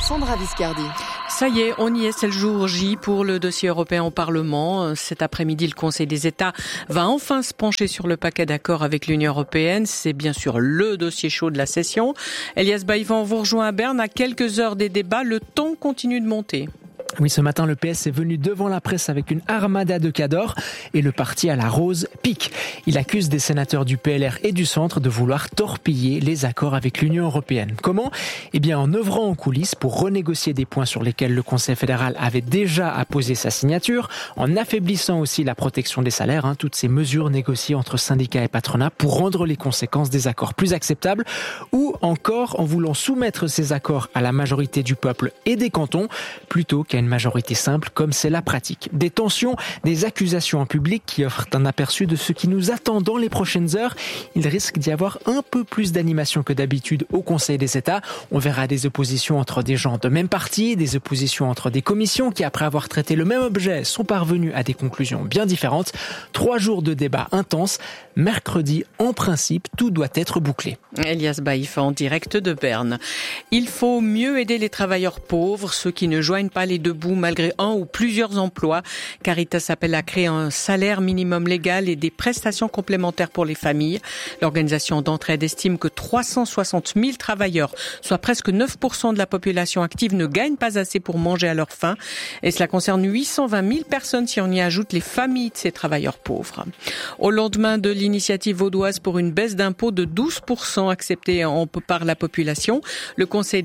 Sandra Viscardi. Ça y est, on y est, c'est le jour J pour le dossier européen au Parlement. Cet après-midi, le Conseil des États va enfin se pencher sur le paquet d'accords avec l'Union européenne. C'est bien sûr le dossier chaud de la session. Elias Baïvan vous rejoint à Berne à quelques heures des débats. Le ton continue de monter. Oui, ce matin, le PS est venu devant la presse avec une armada de cadors et le parti à la rose pique. Il accuse des sénateurs du PLR et du centre de vouloir torpiller les accords avec l'Union européenne. Comment ? Eh bien, en œuvrant en coulisses pour renégocier des points sur lesquels le Conseil fédéral avait déjà apposé sa signature, en affaiblissant aussi la protection des salaires, toutes ces mesures négociées entre syndicats et patronat pour rendre les conséquences des accords plus acceptables, ou encore en voulant soumettre ces accords à la majorité du peuple et des cantons, plutôt qu'à une majorité simple comme c'est la pratique. Des tensions, des accusations en public qui offrent un aperçu de ce qui nous attend dans les prochaines heures. Il risque d'y avoir un peu plus d'animation que d'habitude au Conseil des États. On verra des oppositions entre des gens de même parti, des oppositions entre des commissions qui, après avoir traité le même objet, sont parvenues à des conclusions bien différentes. 3 jours de débats intenses. Mercredi, en principe, tout doit être bouclé. Elias Baïf en direct de Berne. Il faut mieux aider les travailleurs pauvres, ceux qui ne joignent pas les deux bouts malgré un ou plusieurs emplois. Caritas appelle à créer un salaire minimum légal et des prestations complémentaires pour les familles. L'organisation d'entraide estime que 360 000 travailleurs, soit presque 9% de la population active, ne gagnent pas assez pour manger à leur faim. Et cela concerne 820 000 personnes si on y ajoute les familles de ces travailleurs pauvres. Au lendemain de l'initiative vaudoise pour une baisse d'impôt de 12% acceptée par la population, le Conseil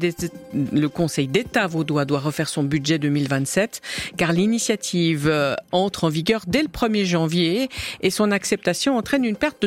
d'État vaudois doit refaire son budget 2027, car l'initiative entre en vigueur dès le 1er janvier et son acceptation entraîne une perte de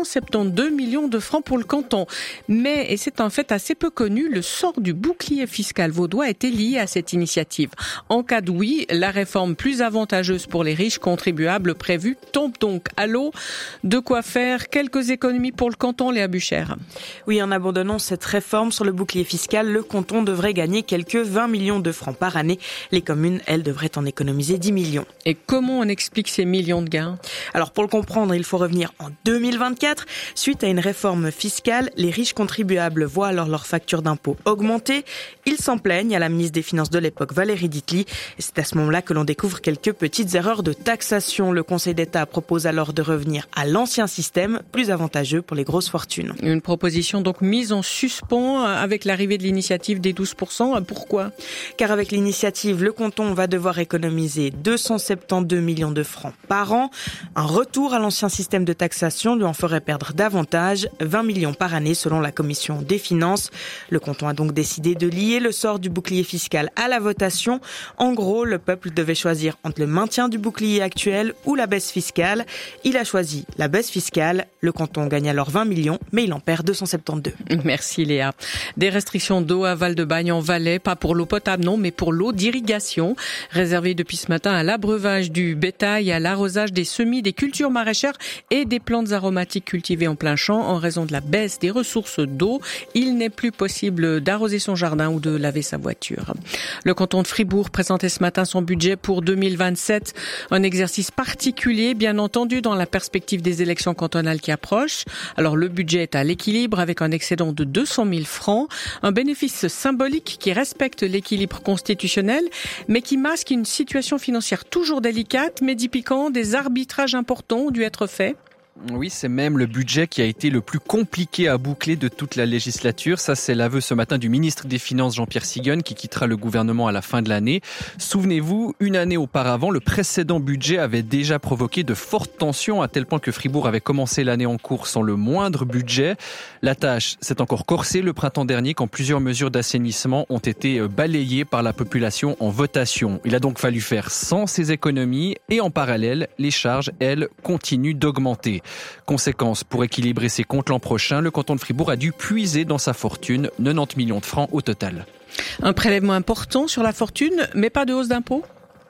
272 millions de francs pour le canton. Mais, et c'est un fait assez peu connu, le sort du bouclier fiscal vaudois était lié à cette initiative. En cas de oui, la réforme plus avantageuse pour les riches contribuables prévue tombe donc à l'eau. De quoi faire quelques économies pour le canton, Léa Bucher. Oui, en abandonnant cette réforme sur le bouclier fiscal, le canton devrait gagner quelques 20 millions de francs par année. Les communes, elles, devraient en économiser 10 millions. Et comment on explique ces millions de gains ? Alors, pour le comprendre, il faut revenir en 2024. Suite à une réforme fiscale, les riches contribuables voient alors leur facture d'impôt augmenter. Ils s'en plaignent à la ministre des Finances de l'époque, Valérie Ditely. Et c'est à ce moment-là que l'on découvre quelques petites erreurs de taxation. Le Conseil d'État propose alors de revenir à l'ancien système, plus avantageux pour les grosses fortunes. Une proposition donc mise en suspens avec l'arrivée de l'initiative des 12%. Pourquoi ? Car avec l'initiative, le canton va devoir économiser 272 millions de francs par an. Un retour à l'ancien système de taxation lui en ferait perdre davantage, 20 millions par année selon la Commission des Finances. Le canton a donc décidé de lier le sort du bouclier fiscal à la votation. En gros, le peuple devait choisir entre le maintien du bouclier actuel ou la baisse fiscale. Il a choisi la baisse fiscale. Le canton gagne alors 20 millions, mais il en perd 272. Merci Léa. Des restrictions d'eau à Val-de-Bagne en Valais, pas pour l'eau potable non, mais pour l'eau d'irrigation, réservée depuis ce matin à l'abreuvage du bétail, à l'arrosage des semis, des cultures maraîchères et des plantes aromatiques cultivées en plein champ. En raison de la baisse des ressources d'eau, il n'est plus possible d'arroser son jardin ou de laver sa voiture. Le canton de Fribourg présentait ce matin son budget pour 2027, un exercice particulier, bien entendu, dans la perspective des élections cantonales qui approchent. Alors le budget est à l'équilibre avec un excédent de 200 000 francs, un bénéfice symbolique qui respecte l'équilibre constitutionnel, mais qui masque une situation financière toujours délicate. Mehdi Piquant, des arbitrages importants ont dû être faits. Oui, c'est même le budget qui a été le plus compliqué à boucler de toute la législature. Ça, c'est l'aveu ce matin du ministre des Finances, Jean-Pierre Sigone, qui quittera le gouvernement à la fin de l'année. Souvenez-vous, une année auparavant, le précédent budget avait déjà provoqué de fortes tensions, à tel point que Fribourg avait commencé l'année en cours sans le moindre budget. La tâche s'est encore corsée le printemps dernier, quand plusieurs mesures d'assainissement ont été balayées par la population en votation. Il a donc fallu faire sans ces économies, et en parallèle, les charges, elles, continuent d'augmenter. Conséquence, pour équilibrer ses comptes l'an prochain, le canton de Fribourg a dû puiser dans sa fortune 90 millions de francs au total. Un prélèvement important sur la fortune, mais pas de hausse d'impôt ?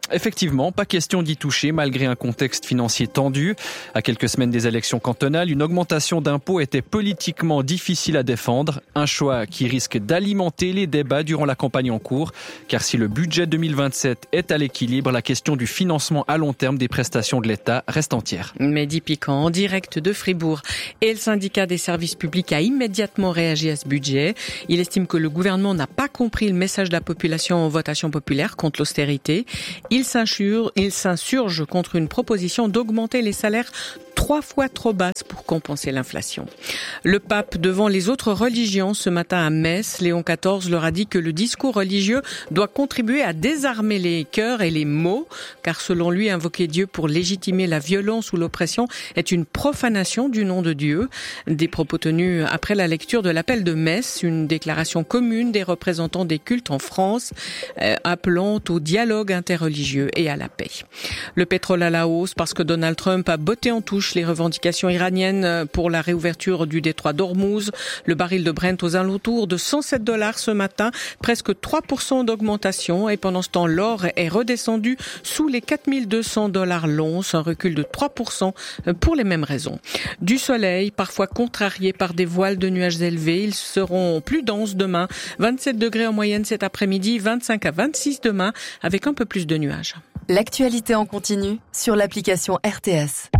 Effectivement, pas question d'y toucher malgré un contexte financier tendu. À quelques semaines des élections cantonales, une augmentation d'impôts était politiquement difficile à défendre. Un choix qui risque d'alimenter les débats durant la campagne en cours. Car si le budget 2027 est à l'équilibre, la question du financement à long terme des prestations de l'État reste entière. Mehdi Piquant, en direct de Fribourg. Et le syndicat des services publics a immédiatement réagi à ce budget. Il estime que le gouvernement n'a pas compris le message de la population en votation populaire contre l'austérité. Il s'insurge contre une proposition d'augmenter les salaires 3 fois trop basses pour compenser l'inflation. Le pape devant les autres religions ce matin à Metz, Léon XIV leur a dit que le discours religieux doit contribuer à désarmer les cœurs et les mots, car selon lui, invoquer Dieu pour légitimer la violence ou l'oppression est une profanation du nom de Dieu. Des propos tenus après la lecture de l'appel de Metz, une déclaration commune des représentants des cultes en France, appelant au dialogue interreligieux et à la paix. Le pétrole à la hausse parce que Donald Trump a botté en touche les revendications iraniennes pour la réouverture du détroit d'Ormuz. Le baril de Brent aux alentours de $107 ce matin, presque 3% d'augmentation. Et pendant ce temps, l'or est redescendu sous les $4200 l'once, un recul de 3% pour les mêmes raisons. Du soleil, parfois contrarié par des voiles de nuages élevés. Ils seront plus denses demain. 27 degrés en moyenne cet après-midi, 25 à 26 demain, avec un peu plus de nuages. L'actualité en continu sur l'application RTS.